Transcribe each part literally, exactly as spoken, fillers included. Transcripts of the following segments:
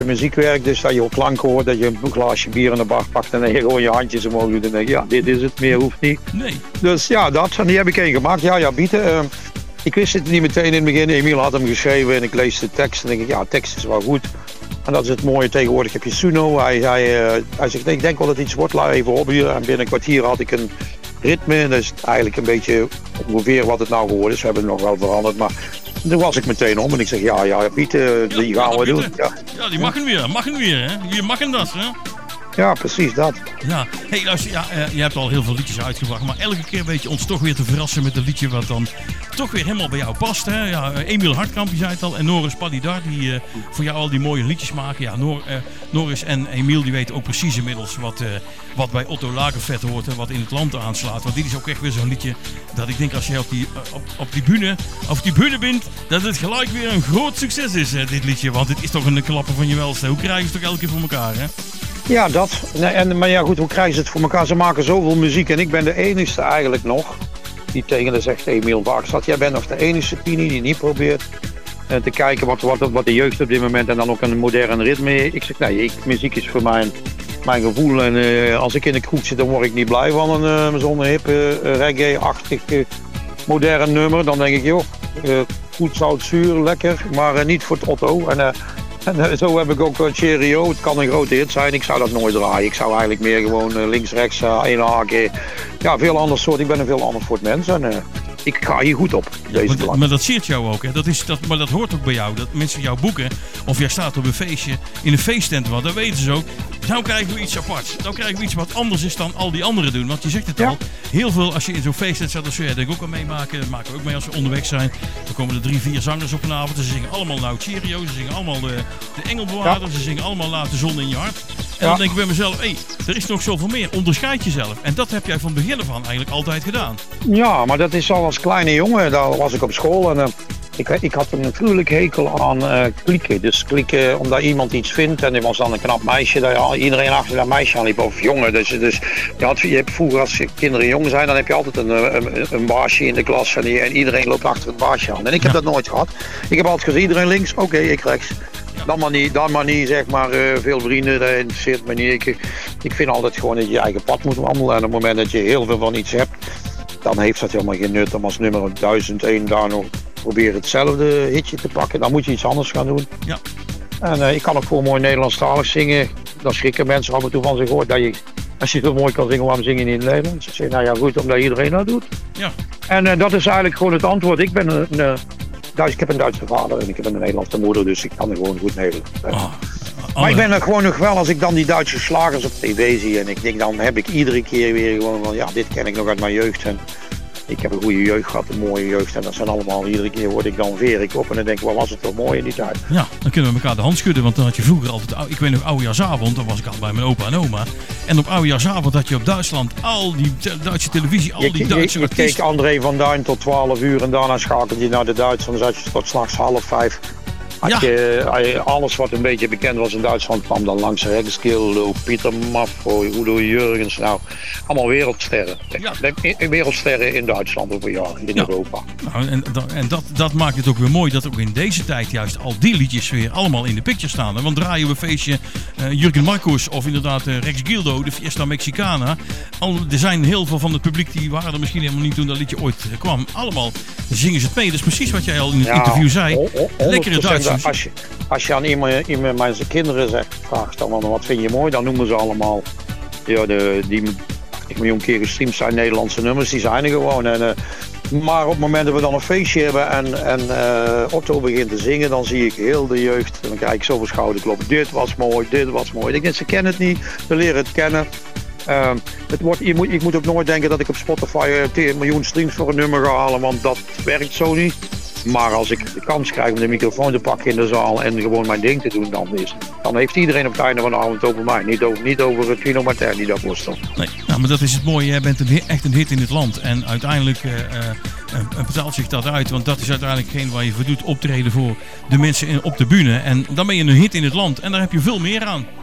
muziek werkt, dus dat je ook klanken hoort, dat je een glaasje bier in de bar pakt en dan je gewoon je handjes omhoog doet en denk je, ja, dit is het, meer hoeft niet. Nee. Dus ja, dat, en die heb ik één gemaakt. Ja, ja, bieten. Uh, ik wist het niet meteen in het begin. Emiel had hem geschreven en ik lees de tekst en denk ik, ja, de tekst is wel goed. En dat is het mooie, tegenwoordig heb je Suno. Hij, hij, uh, hij zegt, nee, ik denk wel dat het iets wordt, laat even op hier. En binnen een kwartier had ik een ritme, dat is eigenlijk een beetje ongeveer wat het nou geworden is. We hebben het nog wel veranderd, maar toen was ik meteen om en ik zeg, ja, ja, bieten, die ja, gaan we bieten. doen. Ja, ja die mag hem weer, mag hem weer, hè? Wie mag hem dat, hè? Ja, precies dat. Ja, hey, luister, ja, uh, je hebt al heel veel liedjes uitgebracht, maar elke keer weet je ons toch weer te verrassen met een liedje wat dan toch weer helemaal bij jou past. Hè? Ja, uh, Emiel Hartkamp, je zei het al, en Noris Padidar, die uh, voor jou al die mooie liedjes maken. Ja, Nor, uh, Noris en Emiel, die weten ook precies inmiddels wat, uh, wat bij Otto Lagerfeld hoort en wat in het land aanslaat. Want dit is ook echt weer zo'n liedje dat ik denk als je op die, uh, op, op die bühne, op die bühne bent, dat het gelijk weer een groot succes is, uh, dit liedje. Want het is toch een klapper van je welste. Hoe krijgen ze het toch elke keer voor elkaar, hè? Ja, dat. Nee, en, maar ja, goed, hoe krijgen ze het voor elkaar? Ze maken zoveel muziek en ik ben de enige eigenlijk nog die tegen de zegt Emiel Waagstad. Jij bent nog de enige Pini die niet probeert uh, te kijken wat, wat, wat de jeugd op dit moment en dan ook een modern ritme. Ik zeg nee, ik, muziek is voor mij mijn gevoel en uh, als ik in de kroeg zit dan word ik niet blij van een uh, zo'n hippe uh, reggae-achtig uh, modern nummer. Dan denk ik joh, uh, goed zout zuur, lekker, maar uh, niet voor het Otto. En, uh, En uh, zo heb ik ook uh, Cheerio. Het kan een grote hit zijn. Ik zou dat nooit draaien. Ik zou eigenlijk meer gewoon uh, links, rechts, uh, één haken. Ja, veel anders soort. Ik ben een veel ander soort mens. En uh, ik ga hier goed op. Deze maar, maar dat siert jou ook. Hè? Dat is, dat, maar dat hoort ook bij jou. Dat mensen jou boeken. Of jij staat op een feestje. In een feesttent. Want dat weten ze ook. Nou krijgen we iets aparts. Nou krijgen we iets wat anders is dan al die anderen doen. Want je zegt het ja. al. Heel veel als je in zo'n feesttent zat. Dat zul jij denk ik ook al meemaken. Dat maken we ook mee als we onderweg zijn. Dan komen er drie, vier zangers op een avond. Ze zingen allemaal nou Cheerio. Ze zingen allemaal de, de Engelbewaarder. Ja. Ze zingen allemaal Laat de zon in je hart. En ja. dan denk ik bij mezelf. Hé, hey, er is nog zoveel meer. Onderscheid jezelf. En dat heb jij van begin af aan eigenlijk altijd gedaan. Ja, maar dat is al als kleine jongen. Daar was ik op school. En uh, ik, ik had een natuurlijk hekel aan uh, klikken. Dus klikken omdat iemand iets vindt. En er was dan een knap meisje. Dat iedereen achter dat meisje aanliep. Of jongen. Dus, dus je, had, je hebt vroeger als kinderen jong zijn. Dan heb je altijd een, een, een baasje in de klas. En, die, en iedereen loopt achter het baasje aan. En ik heb ja. dat nooit gehad. Ik heb altijd gezien. Iedereen links. Oké, okay, ik rechts. Dan maar niet, dan maar niet zeg maar uh, veel vrienden, dat interesseert me niet. Ik, ik vind altijd gewoon dat je je eigen pad moet wandelen. En op het moment dat je heel veel van iets hebt, dan heeft dat helemaal geen nut om als nummer duizend één daar nog proberen hetzelfde hitje te pakken. Dan moet je iets anders gaan doen. Ja. En uh, ik kan ook voor mooi Nederlandstalig zingen. Dan schrikken mensen af en toe van zich hoor. Dat je, als je zo mooi kan zingen, waarom zing je niet in het Nederlands? Ik zeg, nou ja goed, omdat iedereen dat doet. Ja. En uh, dat is eigenlijk gewoon het antwoord. Ik ben een... Uh, Duits, ik heb een Duitse vader en ik heb een Nederlandse moeder, dus ik kan er gewoon goed Nederlands. Oh, maar ik ben er gewoon nog wel, als ik dan die Duitse slagers op tv zie en ik denk, dan heb ik iedere keer weer gewoon van, ja, dit ken ik nog uit mijn jeugd. En ik heb een goede jeugd gehad, een mooie jeugd en dat zijn allemaal, iedere keer word ik dan verig op en dan denk ik, wat was het toch mooi in die tijd. Ja, dan kunnen we elkaar de hand schudden, want dan had je vroeger altijd, ik weet nog, oudejaarsavond, dan was ik al bij mijn opa en oma. En op oudejaarsavond had je op Duitsland al die Duitse televisie, al die je, Duitse je, je keek André van Duin tot twaalf uur en daarna schakelde je naar de Duitsland, dan zat je tot s'nachts half vijf. Had ja. je, alles wat een beetje bekend was in Duitsland kwam dan langs Regskill, Pieter Maffo, Udo Jurgens, nou, allemaal wereldsterren. Ja. Wereldsterren in Duitsland over jaren, in ja. Europa. Nou, en en dat, dat maakt het ook weer mooi dat ook in deze tijd juist al die liedjes weer allemaal in de picture staan. Hè? Want draaien we een feestje uh, Jurgen Marcus of inderdaad uh, Rex Gildo, de Fiesta Mexicana. Al, er zijn heel veel van het publiek die waren er misschien helemaal niet toen dat liedje ooit uh, kwam. Allemaal zingen ze het mee. Dat is precies wat jij al in het ja, interview zei. Oh, oh, oh, lekkere Duits. Als je, als je aan iemand, iemand mijn zijn zegt, vraagt dan wat vind je mooi, dan noemen ze allemaal ja, de, die achtig miljoen keer gestreamd zijn Nederlandse nummers, die zijn er gewoon. En, uh, maar op het moment dat we dan een feestje hebben en, en uh, Otto begint te zingen, dan zie ik heel de jeugd, dan krijg ik zoveel schouderkloppen. Dit was mooi, dit was mooi. Ik denk, ze kennen het niet, ze leren het kennen. Uh, het wordt, je moet, ik moet ook nooit denken dat ik op Spotify tien miljoen streams voor een nummer ga halen, want dat werkt zo niet. Maar als ik de kans krijg om de microfoon te pakken in de zaal en gewoon mijn ding te doen, dan, is, dan heeft iedereen op het einde van de avond over mij. Niet over, niet over Tino Martin die daarvoor stond. Nee, nou, maar dat is het mooie. Jij bent een, echt een hit in het land. En uiteindelijk uh, uh, betaalt zich dat uit. Want dat is uiteindelijk geen waar je voor doet. Optreden voor de mensen in, op de bühne. En dan ben je een hit in het land. En daar heb je veel meer aan.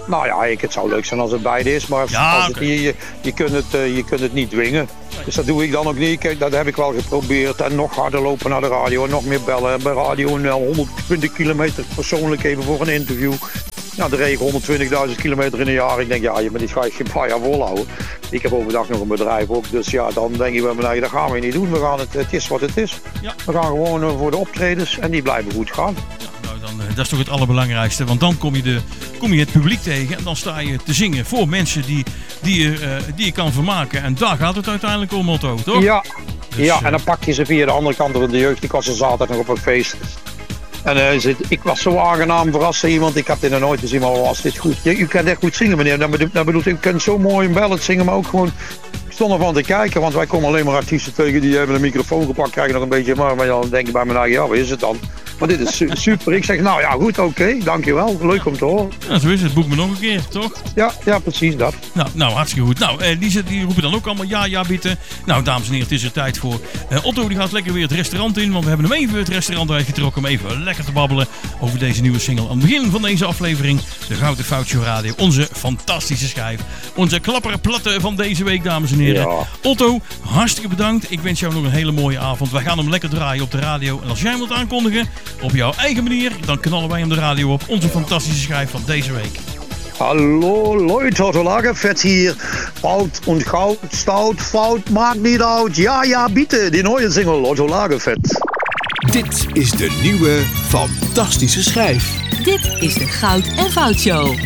Nou ja, ik, het zou leuk zijn als het beide is, maar als, Ja, als het, oké. je, je, je, kunt het, uh, je kunt het niet dwingen. Dus dat doe ik dan ook niet. Kijk, dat heb ik wel geprobeerd. En nog harder lopen naar de radio en nog meer bellen. En bij radio een honderdtwintig kilometer persoonlijk even voor een interview. Ja, de regen honderdtwintigduizend kilometer in een jaar. Ik denk, ja, je, maar dit ga je geen paar jaar volhouden. Ik heb overdag nog een bedrijf ook. Dus ja, dan denk ik bij mijn eigen, dat gaan we niet doen. We gaan het, het is wat het is. Ja. We gaan gewoon uh, voor de optredens en die blijven goed gaan. Ja, nou, dan, uh, dat is toch het allerbelangrijkste. Want dan kom je, de, kom je het publiek tegen en dan sta je te zingen voor mensen die, die, je, uh, die je kan vermaken. En daar gaat het uiteindelijk om, Otto, toch? Ja, Dus, ja uh, en dan pak je ze via de andere kant door de jeugd. Ik was er zaterdag nog op een feest. En uh, zit, ik was zo aangenaam verrast door iemand. Ik had dit nog nooit gezien, maar was dit goed. Je, u kunt echt goed zingen, meneer. Dat bedoelt, dat bedoelt, u kunt zo mooi een ballad zingen, maar ook gewoon... Ik stond ervan te kijken, want wij komen alleen maar artiesten tegen die hebben een microfoon gepakt, krijgen nog een beetje maar. Maar dan denk ik bij mijn eigen, ja, wat is het dan? Maar dit is su- super. Ik zeg, nou ja, goed, oké, okay, dankjewel. Leuk om te horen. Ja, zo is het. Boek me nog een keer, toch? Ja, ja, precies dat. Nou, nou hartstikke goed. Nou, eh, die, die roepen dan ook allemaal ja, ja, bieten. Nou, dames en heren, het is er tijd voor. Uh, Otto die gaat lekker weer het restaurant in, want we hebben hem even het restaurant uitgetrokken om even lekker te babbelen over deze nieuwe single. Aan het begin van deze aflevering, de Gouden Foutshow Radio. Onze fantastische schijf. Onze klapperplatte van deze week, dames en heren. Ja. Otto, hartstikke bedankt. Ik wens jou nog een hele mooie avond. Wij gaan hem lekker draaien op de radio. En als jij hem wilt aankondigen, op jouw eigen manier, dan knallen wij hem de radio op. Onze fantastische schijf van deze week. Hallo Leute, Otto Lagerfeld hier. Fout und Goud, stout, fout, maakt niet uit. Ja, ja, bitte, die nieuwe single Otto Lagerfeld. Dit is de nieuwe fantastische schijf. Dit is de Goud en Fout Show.